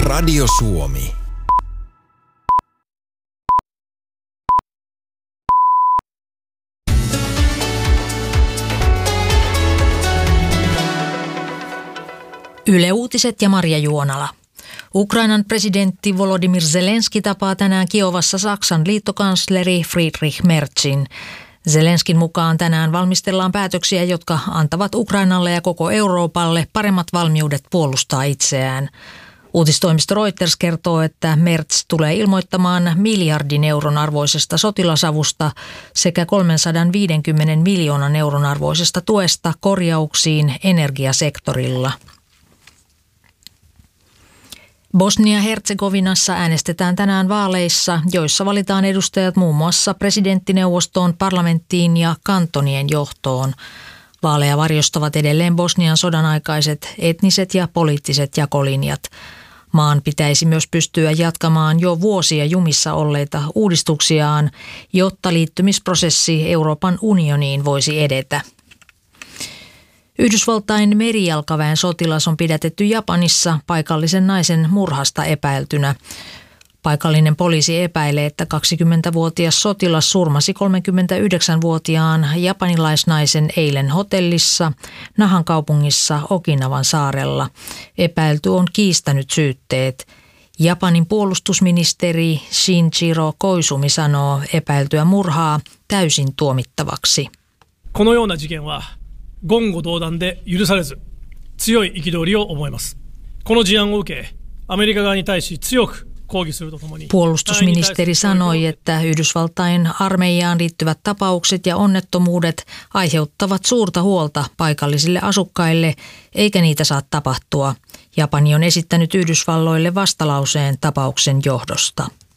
Radio Suomi. Yle Uutiset ja Marja Juonala. Ukrainan presidentti Volodymyr Zelenski tapaa tänään Kiovassa Saksan liittokansleri Friedrich Merzin. Zelenskin mukaan tänään valmistellaan päätöksiä, jotka antavat Ukrainalle ja koko Euroopalle paremmat valmiudet puolustaa itseään. Uutistoimisto Reuters kertoo, että Merz tulee ilmoittamaan miljardin euron arvoisesta sotilasavusta sekä 350 miljoonan euron arvoisesta tuesta korjauksiin energiasektorilla. Bosnia-Herzegovinassa äänestetään tänään vaaleissa, joissa valitaan edustajat muun muassa presidenttineuvostoon, parlamenttiin ja kantonien johtoon. Vaaleja varjostavat edelleen Bosnian sodan aikaiset etniset ja poliittiset jakolinjat. Maan pitäisi myös pystyä jatkamaan jo vuosia jumissa olleita uudistuksiaan, jotta liittymisprosessi Euroopan unioniin voisi edetä. Yhdysvaltain merijalkaväen sotilas on pidätetty Japanissa paikallisen naisen murhasta epäiltynä. Paikallinen poliisi epäilee, että 20-vuotias sotilas surmasi 39-vuotiaan japanilaisnaisen eilen hotellissa Nahan kaupungissa Okinawan saarella. Epäilty on kiistänyt syytteet. Japanin puolustusministeri Shinjiro Koizumi sanoo epäiltyä murhaa täysin tuomittavaksi. このような事件は言語道断で許されず強い憤りを思います。この事案を受け、アメリカ側に対し強く抗議するとともに。Puolustusministeri sanoi, että Yhdysvaltain armeijaan liittyvät tapaukset ja onnettomuudet aiheuttavat suurta huolta paikallisille asukkaille, eikä niitä saa tapahtua. Japani on esittänyt Yhdysvalloille vastalauseen tapauksen johdosta.